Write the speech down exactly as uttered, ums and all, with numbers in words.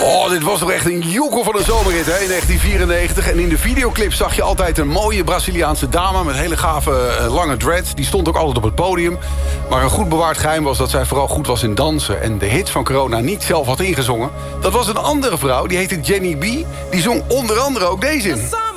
Oh, dit was toch echt een joekel van een zomerrit, hè, in negentien vierennegentig. En in de videoclip zag je altijd een mooie Braziliaanse dame... met hele gave uh, lange dreads. Die stond ook altijd op het podium. Maar een goed bewaard geheim was dat zij vooral goed was in dansen... en de hits van Corona niet zelf had ingezongen. Dat was een andere vrouw, die heette Jenny B. Die zong onder andere ook deze in.